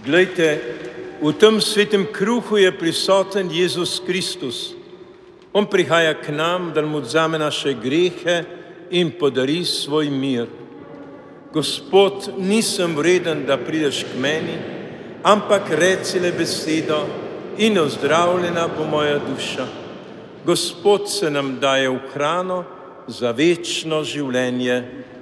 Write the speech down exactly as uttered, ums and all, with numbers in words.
Glejte, v tem svetem kruhu je prisoten Jezus Kristus. On prihaja k nam, da nam odzame naše grehe in podari svoj mir. Gospod, nisem vreden, da prideš k meni, ampak reci le besedo in ozdravljena bo moja duša. Gospod se nam daje v hrano za večno življenje.